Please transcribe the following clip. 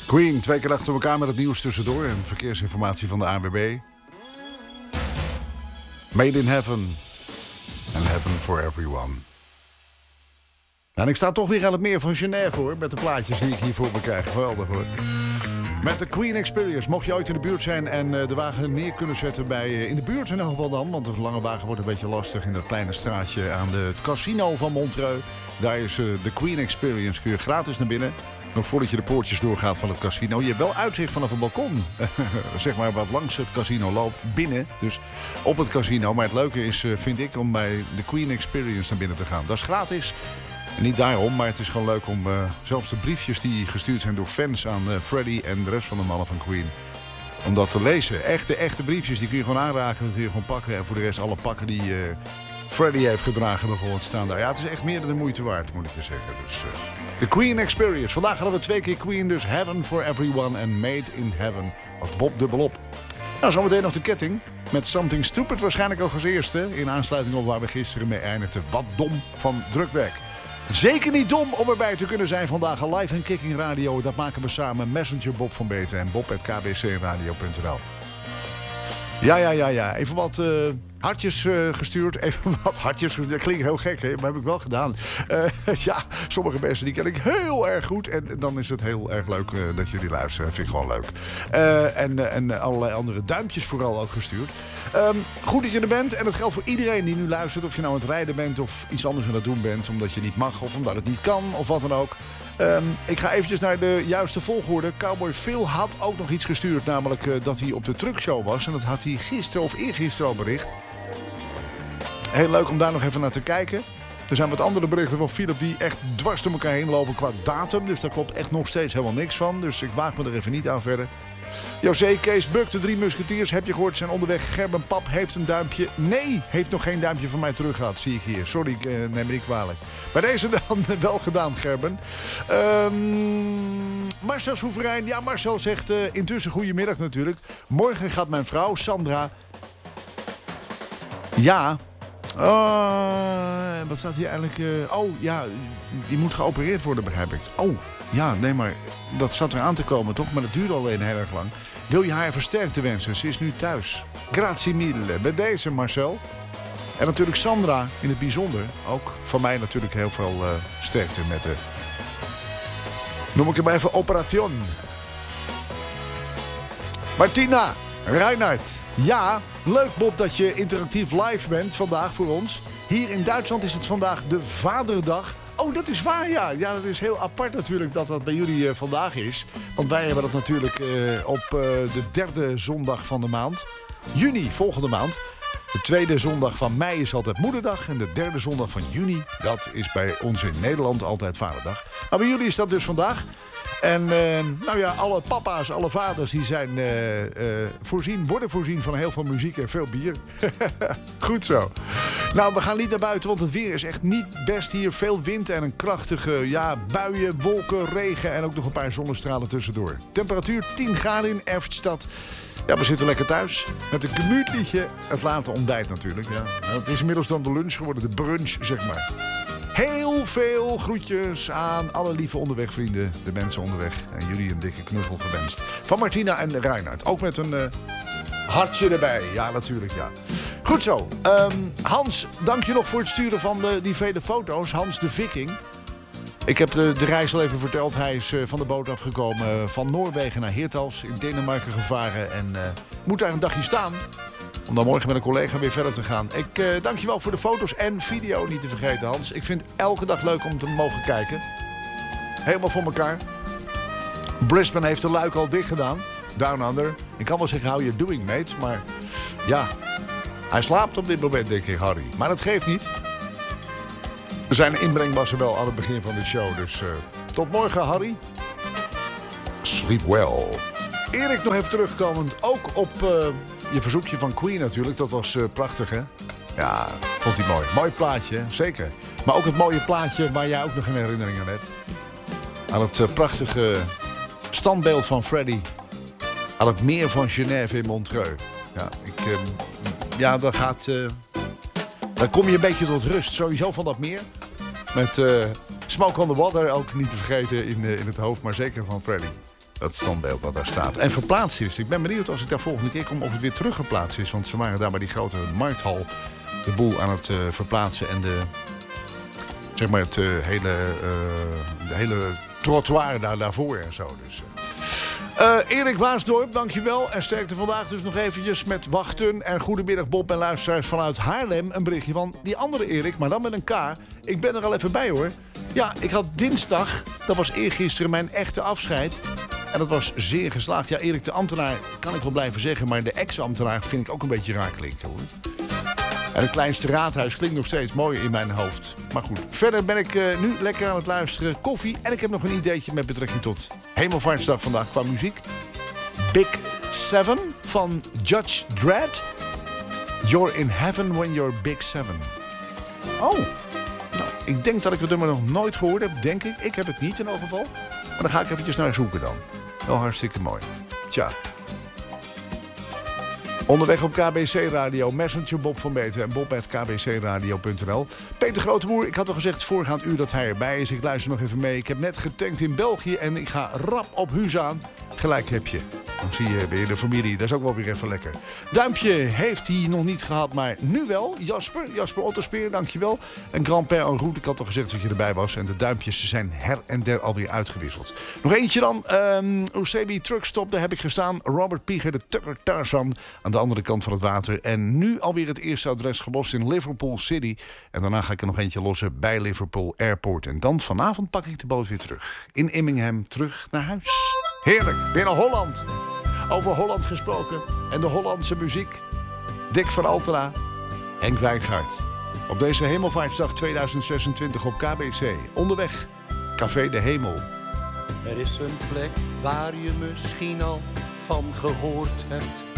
Queen, 2 keer achter elkaar met het nieuws tussendoor en verkeersinformatie van de ANWB. Made in Heaven. And Heaven for Everyone. En ik sta toch weer aan het meer van Genève hoor, met de plaatjes die ik hier voor me krijg. Geweldig hoor. Met de Queen Experience. Mocht je ooit in de buurt zijn en de wagen neer kunnen zetten bij... in de buurt in ieder geval dan, want een lange wagen wordt een beetje lastig... in dat kleine straatje aan het casino van Montreux. Daar is de Queen Experience. Kun je gratis naar binnen. Nog voordat je de poortjes doorgaat van het casino. Je hebt wel uitzicht vanaf een balkon. Zeg maar wat langs het casino loopt. Binnen, dus op het casino. Maar het leuke is, vind ik, om bij de Queen Experience naar binnen te gaan. Dat is gratis. En niet daarom, maar het is gewoon leuk om zelfs de briefjes die gestuurd zijn door fans aan Freddie en de rest van de mannen van Queen. Om dat te lezen. Echte briefjes, die kun je gewoon aanraken, die kun je gewoon pakken. En voor de rest alle pakken die Freddie heeft gedragen bijvoorbeeld staan daar. Ja, het is echt meer dan de moeite waard, moet ik je zeggen. Dus de Queen Experience. Vandaag hadden we 2 keer Queen, dus Heaven for Everyone en Made in Heaven als Bob dubbelop. Nou, zometeen nog de ketting. Met Something Stupid waarschijnlijk ook als eerste. In aansluiting op waar we gisteren mee eindigden. Wat dom van drukwerk. Zeker niet dom om erbij te kunnen zijn vandaag. Live en Kicking Radio. Dat maken we samen. Messenger Bob van Beten en bob@kbcradio.nl. Ja. Even wat hartjes gestuurd. Even wat hartjes gestuurd. Dat klinkt heel gek, hè? Maar heb ik wel gedaan. Ja, sommige mensen die ken ik heel erg goed. En dan is het heel erg leuk dat jullie luisteren. Dat vind ik gewoon leuk. En allerlei andere duimpjes vooral ook gestuurd. Goed dat je er bent. En dat geldt voor iedereen die nu luistert. Of je nou aan het rijden bent of iets anders aan het doen bent. Omdat je niet mag of omdat het niet kan of wat dan ook. Ik ga eventjes naar de juiste volgorde. Cowboy Phil had ook nog iets gestuurd. Namelijk dat hij op de truckshow was. En dat had hij gisteren of eergisteren al bericht. Heel leuk om daar nog even naar te kijken. Er zijn wat andere berichten van Philip die echt dwars door elkaar heen lopen qua datum. Dus daar klopt echt nog steeds helemaal niks van. Dus ik waag me er even niet aan verder. José, Kees, Buk, de 3 musketiers, heb je gehoord, zijn onderweg. Gerben Pap heeft een duimpje. Nee, heeft nog geen duimpje van mij terug gehad, zie ik hier. Sorry, neem me niet kwalijk. Bij deze dan wel gedaan, Gerben. Marcel Soeverein. Ja, Marcel zegt intussen goedemiddag natuurlijk. Morgen gaat mijn vrouw, Sandra... Ja... wat staat hier eigenlijk? Die moet geopereerd worden, begrijp ik. Oh, ja, nee, maar dat zat er aan te komen, toch? Maar dat duurde alleen heel erg lang. Wil je haar versterkte wensen? Ze is nu thuis. Grazie mille. Bij deze, Marcel. En natuurlijk Sandra in het bijzonder. Ook van mij natuurlijk heel veel sterkte met de... Noem ik hem even Operation. Martina. Reinhard. Ja, leuk Bob dat je interactief live bent vandaag voor ons. Hier in Duitsland is het vandaag de Vaderdag. Oh, dat is waar, ja. Ja, dat is heel apart natuurlijk dat dat bij jullie vandaag is. Want wij hebben dat natuurlijk op de 3e zondag van de maand. Juni, volgende maand. De 2e zondag van mei is altijd Moederdag. En de 3e zondag van juni, dat is bij ons in Nederland altijd Vaderdag. Maar bij jullie is dat dus vandaag. En alle papa's, alle vaders die zijn worden voorzien van heel veel muziek en veel bier. Goed zo. Nou, we gaan niet naar buiten, want het weer is echt niet best hier. Veel wind en een krachtige buien, wolken, regen en ook nog een paar zonnestralen tussendoor. Temperatuur 10 graden in Erftstad. Ja, we zitten lekker thuis. Met een gemütliedje. Het late ontbijt natuurlijk. Ja. Het is inmiddels dan de lunch geworden, de brunch, zeg maar. Heel veel groetjes aan alle lieve onderwegvrienden, de mensen onderweg. En jullie een dikke knuffel gewenst. Van Martina en Reinhard. Ook met een hartje erbij. Ja, natuurlijk, ja. Goed zo. Hans, dank je nog voor het sturen van die vele foto's. Hans de Viking. Ik heb de reis al even verteld. Hij is van de boot afgekomen van Noorwegen naar Hirtals. In Denemarken gevaren. En moet daar een dagje staan. Om dan morgen met een collega weer verder te gaan. Ik dank je wel voor de foto's en video niet te vergeten, Hans. Ik vind het elke dag leuk om te mogen kijken. Helemaal voor elkaar. Brisbane heeft de luik al dicht gedaan. Down Under. Ik kan wel zeggen, how you doing, mate? Maar ja, hij slaapt op dit moment, denk ik, Harry. Maar dat geeft niet. Zijn inbreng was er wel aan het begin van de show. Dus tot morgen, Harry. Sleep well. Erik nog even terugkomend. Ook op... je verzoekje van Queen natuurlijk, dat was prachtig, hè? Ja, vond hij mooi. Mooi plaatje, hè? Zeker. Maar ook het mooie plaatje waar jij ook nog een herinnering aan hebt. Aan het prachtige standbeeld van Freddie. Aan het meer van Genève in Montreux. Ja, daar kom je een beetje tot rust. Sowieso van dat meer. Met Smoke on the Water ook niet te vergeten in het hoofd, maar zeker van Freddie. Dat standbeeld wat daar staat. En verplaatst is. Ik ben benieuwd als ik daar volgende keer kom of het weer teruggeplaatst is. Want ze waren daar bij die grote markthal de boel aan het verplaatsen. En het hele trottoir daarvoor en zo. Dus, Erik Waasdorp, dankjewel. En sterkte vandaag dus nog eventjes met wachten. En goedemiddag Bob en luisteraars vanuit Haarlem. Een berichtje van die andere Erik, maar dan met een K. Ik ben er al even bij hoor. Ja, ik had dinsdag, dat was eergisteren mijn echte afscheid. En dat was zeer geslaagd. Ja, Erik de ambtenaar kan ik wel blijven zeggen. Maar de ex-ambtenaar vind ik ook een beetje raar klinken hoor. En het kleinste raadhuis klinkt nog steeds mooi in mijn hoofd. Maar goed, verder ben ik nu lekker aan het luisteren. Koffie en ik heb nog een ideetje met betrekking tot Hemelvaartsdag vandaag qua muziek. Big Seven van Judge Dredd. You're in heaven when you're Big Seven. Oh, nou, ik denk dat ik het nummer nog nooit gehoord heb, denk ik. Ik heb het niet in elk geval. Maar dan ga ik eventjes naar zoeken dan. Wel hartstikke mooi. Tja. Onderweg op KBC Radio, Messenger Bob van Beeten en bob@kbcradio.nl. Peter Groteboer, ik had al gezegd voorgaand uur dat hij erbij is. Ik luister nog even mee. Ik heb net getankt in België en ik ga rap op huis aan. Gelijk heb je. Dan zie je weer de familie, dat is ook wel weer even lekker. Duimpje heeft hij nog niet gehad, maar nu wel. Jasper Otterspeer, dankjewel. En Grand-Père en Roet, ik had al gezegd dat je erbij was. En de duimpjes zijn her en der alweer uitgewisseld. Nog eentje dan. Osebi Truckstop, daar heb ik gestaan. Robert Pieger, de Tucker Tarzan aan de andere kant van het water. En nu alweer het eerste adres gelost in Liverpool City. En daarna ga ik er nog eentje lossen bij Liverpool Airport. En dan vanavond pak ik de boot weer terug. In Immingham terug naar huis. Heerlijk, weer naar Holland. Over Holland gesproken en de Hollandse muziek. Dick van Altena, Henk Wijngaard. Op deze Hemelvaartsdag 2026 op KBC. Onderweg, Café de Hemel. Er is een plek waar je misschien al van gehoord hebt.